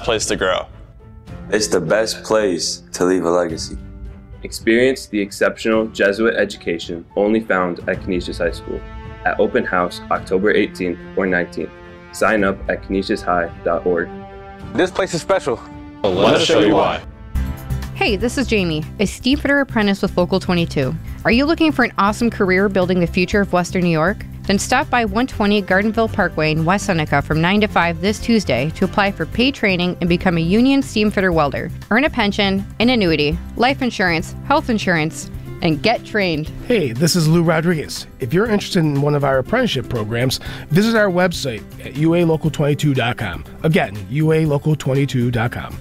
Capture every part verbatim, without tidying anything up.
best place to grow? It's the best place to leave a legacy. Experience the exceptional Jesuit education only found at Canisius High School at Open House October eighteenth or nineteenth. Sign up at canisius high dot org. This place is special. Let, Let us show you why. Hey, this is Jamie, a steamfitter apprentice with Local twenty-two. Are you looking for an awesome career building the future of Western New York? Then stop by one twenty Gardenville Parkway in West Seneca from nine to five this Tuesday to apply for paid training and become a union steamfitter welder. Earn a pension, an annuity, life insurance, health insurance, and get trained. Hey, this is Lou Rodriguez. If you're interested in one of our apprenticeship programs, visit our website at U A local twenty-two dot com. Again, U A local twenty-two dot com.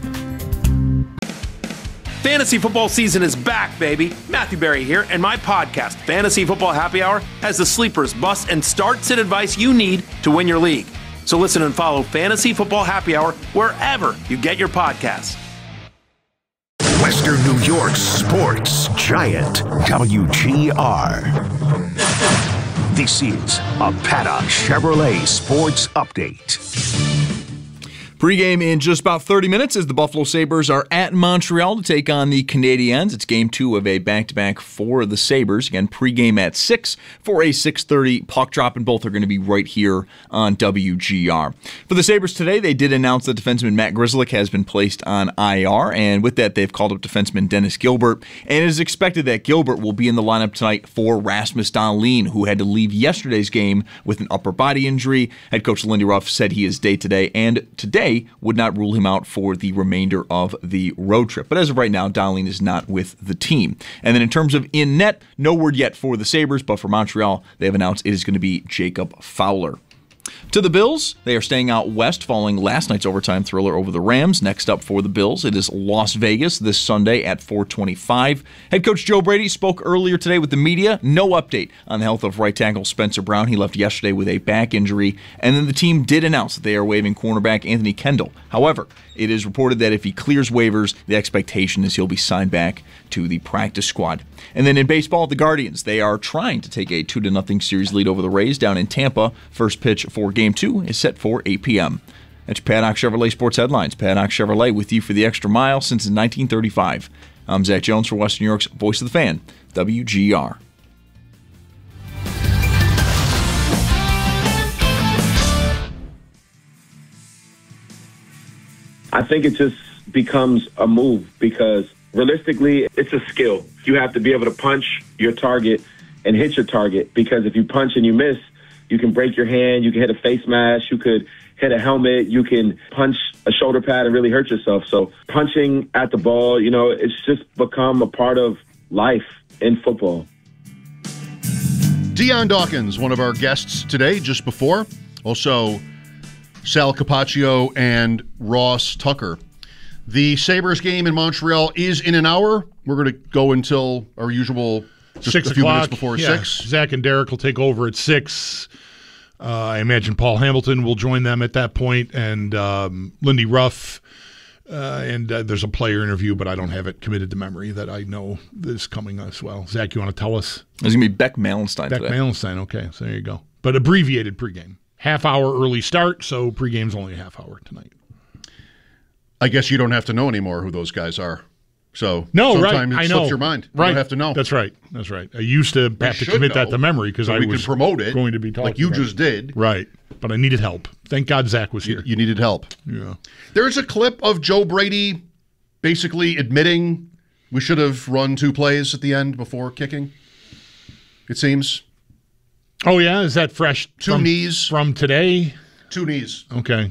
Fantasy football season is back, baby. Matthew Berry here, and my podcast, Fantasy Football Happy Hour, has the sleepers, busts, and start-sit advice you need to win your league. So listen and follow Fantasy Football Happy Hour wherever you get your podcasts. Western New York's sports giant, W G R. This is a Paddock Chevrolet Sports Update. Pre-game in just about thirty minutes as the Buffalo Sabres are at Montreal to take on the Canadiens. It's game two of a back-to-back for the Sabres. Again, pre-game at six for a six thirty puck drop, and both are going to be right here on W G R. For the Sabres today, they did announce that defenseman Matt Grzelcyk has been placed on I R, and with that, they've called up defenseman Dennis Gilbert, and it is expected that Gilbert will be in the lineup tonight for Rasmus Dahlin, who had to leave yesterday's game with an upper body injury. Head coach Lindy Ruff said he is day-to-day, and today would not rule him out for the remainder of the road trip. But as of right now, Dahlin is not with the team. And then in terms of in net, no word yet for the Sabres, but for Montreal, they have announced it is going to be Jacob Fowler. To the Bills, they are staying out west following last night's overtime thriller over the Rams. Next up for the Bills, it is Las Vegas this Sunday at four twenty-five. Head coach Joe Brady spoke earlier today with the media. No update on the health of right tackle Spencer Brown. He left yesterday with a back injury. And then the team did announce that they are waiving cornerback Anthony Kendall. However, it is reported that if he clears waivers, the expectation is he'll be signed back to the practice squad. And then in baseball, the Guardians, they are trying to take a two to nothing series lead over the Rays down in Tampa. First pitch for Game two is set for eight p.m. That's Paddock Chevrolet Sports Headlines. Paddock Chevrolet with you for the extra mile since nineteen thirty-five. I'm Zach Jones for Western New York's Voice of the Fan, W G R. I think it just becomes a move because realistically, it's a skill. You have to be able to punch your target and hit your target, because if you punch and you miss, you can break your hand, you can hit a face mask, you could hit a helmet, you can punch a shoulder pad and really hurt yourself. So punching at the ball, you know, it's just become a part of life in football. Dion Dawkins, one of our guests today, just before. Also, Sal Capaccio and Ross Tucker. The Sabres game in Montreal is in an hour. We're going to go until our usual just six a few o'clock. minutes before yeah. six. Zach and Derek will take over at six. Uh, I imagine Paul Hamilton will join them at that point, and um, Lindy Ruff. Uh, and uh, there's a player interview, but I don't have it committed to memory that I know is coming as well. Zach, you want to tell us? There's going to be Beck Malenstein Beck today. Malenstein, okay. So there you go. But abbreviated pregame. Half hour early start, so pregame's only a half hour tonight. I guess you don't have to know anymore who those guys are. So no, right? sometimes it I know. slips your mind. You right. don't have to know. That's right. That's right. I used to We have to should commit know, that to memory because so I we was can promote it going to be talking like you about just it. did. Right. But I needed help. Thank God Zach was here. You, you needed help. Yeah. There's a clip of Joe Brady basically admitting we should have run two plays at the end before kicking, it seems. Oh, yeah? Is that fresh? Two from, knees. From today? Two knees. Okay.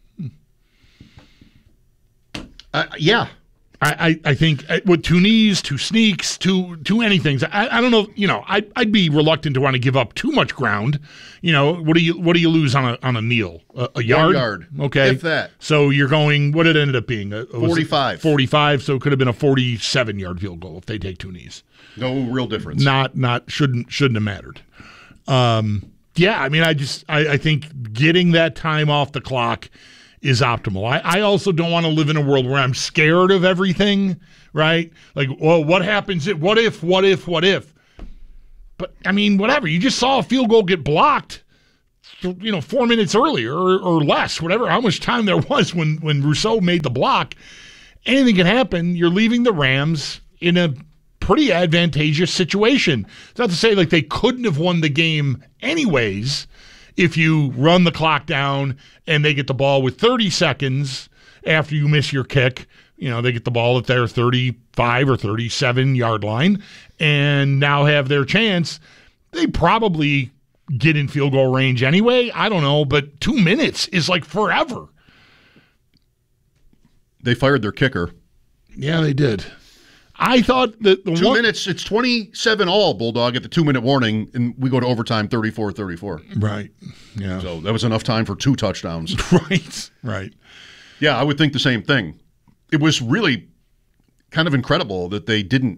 Uh, yeah. I, I, I think uh, with two knees, two sneaks, two two anything. I, I don't know. You know, I'd, I'd be reluctant to want to give up too much ground. You know, what do you what do you lose on a on a kneel? A, a yard? One yard. Okay. If that. So you're going, what did it end up being? Uh, forty-five. forty-five, so it could have been a forty-seven yard field goal if they take two knees. No real difference. Not, not shouldn't shouldn't have mattered. Um, yeah, I mean, I just, I, I think getting that time off the clock is optimal. I, I also don't want to live in a world where I'm scared of everything, right? Like, well, what happens if, what if, what if, what if? But, I mean, whatever. You just saw a field goal get blocked you know, four minutes earlier or, or less, whatever, how much time there was when, when Rousseau made the block. Anything can happen. You're leaving the Rams in a pretty advantageous situation. It's not to say like they couldn't have won the game anyways if you run the clock down and they get the ball with thirty seconds after you miss your kick. You know, they get the ball at their thirty-five or thirty-seven yard line and now have their chance. They probably get in field goal range anyway. I don't know, but two minutes is like forever. They fired their kicker. Yeah, they did. I thought that the two one, minutes, it's twenty-seven all, Bulldog, at the two-minute warning, and we go to overtime thirty-four thirty-four. Right. Yeah. So that was enough time for two touchdowns. Right. Right. Yeah, I would think the same thing. It was really kind of incredible that they didn't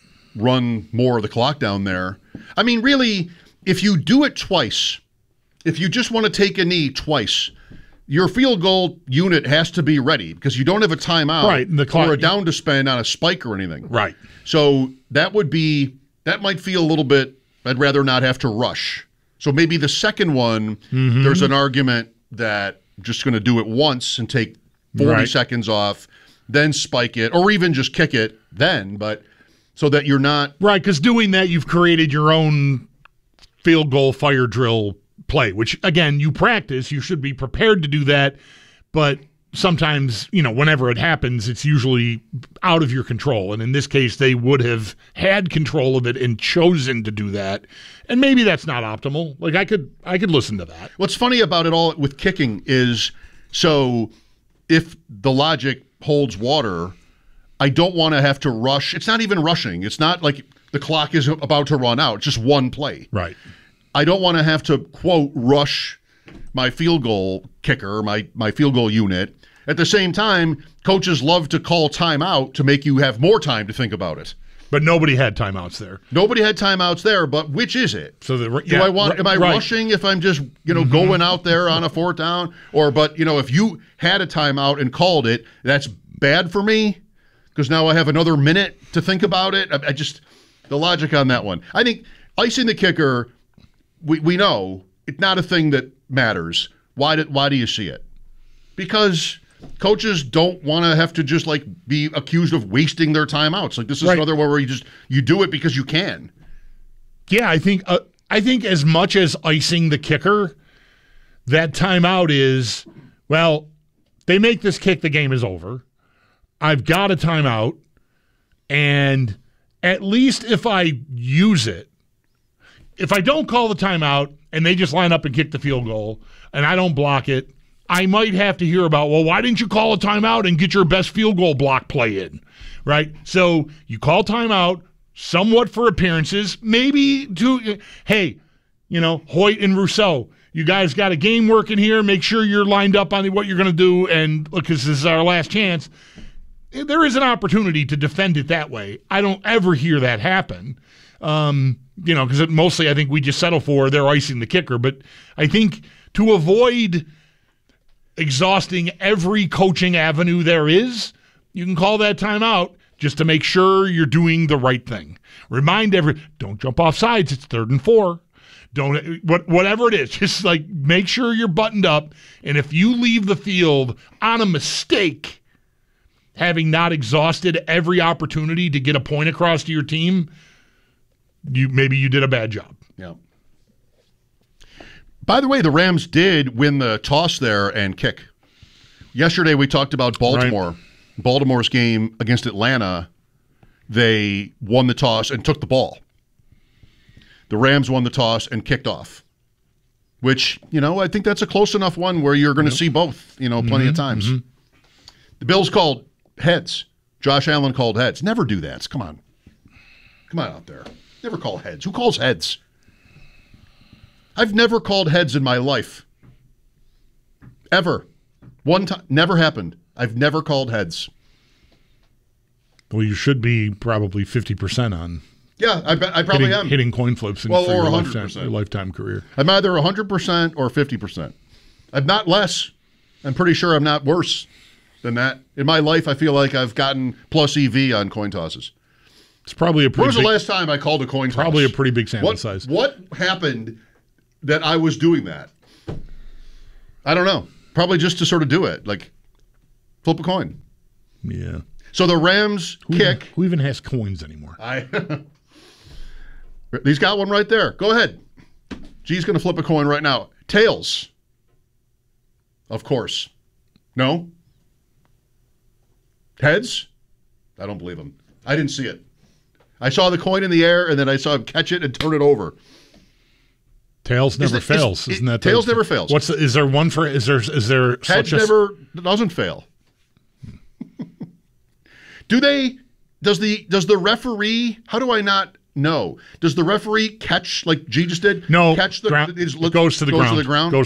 run more of the clock down there. I mean, really, if you do it twice, if you just want to take a knee twice, your field goal unit has to be ready because you don't have a timeout right, and the clock, or a down to spend on a spike or anything. Right. So that would be, that might feel a little bit, I'd rather not have to rush. So maybe the second one, mm-hmm. there's an argument that I'm just going to do it once and take forty right. seconds off, then spike it, or even just kick it then, but so that you're not. Right, because doing that, you've created your own field goal fire drill play, which, again, you practice. You should be prepared to do that, but sometimes, you know, whenever it happens, it's usually out of your control. And in this case, they would have had control of it and chosen to do that. And maybe that's not optimal. Like, I could I could listen to that. What's funny about it all with kicking is, so if the logic holds water, I don't want to have to rush. It's not even rushing. It's not like the clock is about to run out. It's just one play. Right. I don't want to have to, quote, rush my field goal kicker, my, my field goal unit. At the same time, coaches love to call timeout to make you have more time to think about it. But nobody had timeouts there. Nobody had timeouts there, but which is it? So the, yeah, Do I want? Am I right. rushing if I'm just, you know, mm-hmm. going out there on a fourth down? Or, but, you know, if you had a timeout and called it, that's bad for me because now I have another minute to think about it. I, I just, the logic on that one. I think icing the kicker, we, we know it's not a thing that matters. Why do, why do you see it? Because coaches don't want to have to just like be accused of wasting their timeouts. Like this is right. another one where you just you do it because you can. Yeah, I think uh, I think as much as icing the kicker, that timeout is, well, they make this kick, the game is over. I've got a timeout, and at least if I use it, if I don't call the timeout and they just line up and kick the field goal and I don't block it, I might have to hear about, well, why didn't you call a timeout and get your best field goal block play in, right? So you call timeout somewhat for appearances, maybe to, hey, you know, Hoyt and Rousseau, you guys got a game working here. Make sure you're lined up on what you're going to do, and because this is our last chance. There is an opportunity to defend it that way. I don't ever hear that happen, um, you know, because mostly I think we just settle for they're icing the kicker. But I think to avoid exhausting every coaching avenue there is, you can call that timeout just to make sure you're doing the right thing. Remind every, don't jump off sides. It's third and four. Don't what whatever it is. Just like make sure you're buttoned up. And if you leave the field on a mistake, having not exhausted every opportunity to get a point across to your team, you maybe you did a bad job. Yeah. By the way, the Rams did win the toss there and kick. Yesterday we talked about Baltimore. Right. Baltimore's game against Atlanta, they won the toss and took the ball. The Rams won the toss and kicked off, which, you know, I think that's a close enough one where you're going to yep. see both, you know, plenty mm-hmm, of times. Mm-hmm. The Bills called heads. Josh Allen called heads. Never do that. Come on. Come on out there. Never call heads. Who calls heads? I've never called heads in my life. Ever. One time. Never happened. I've never called heads. Well, you should be probably fifty percent on. Yeah, I bet I probably hitting, am. Hitting coin flips in well, your, or lifetime, your lifetime career. I'm either one hundred percent or fifty percent. I'm not less. I'm pretty sure I'm not worse than that. In my life, I feel like I've gotten plus E V on coin tosses. It's probably a pretty When was big, the last time I called a coin toss? Probably a pretty big sample what, size. What happened that I was doing that? I don't know. Probably just to sort of do it, like flip a coin. Yeah. So the Rams who kick. Even, who even has coins anymore? I. He's got one right there. Go ahead. G's going to flip a coin right now. Tails. Of course. No? Heads? I don't believe him. I didn't see it. I saw the coin in the air, and then I saw him catch it and turn it over. Tails never it, fails, is, isn't that? Tails the, never fails. What's the, is there one for? Is there is there Heads such a, never doesn't fail. Do they? Does the does the referee? How do I not know? Does the referee catch like G just did? No, catch the ground, it goes to the goes ground. to the ground. Goes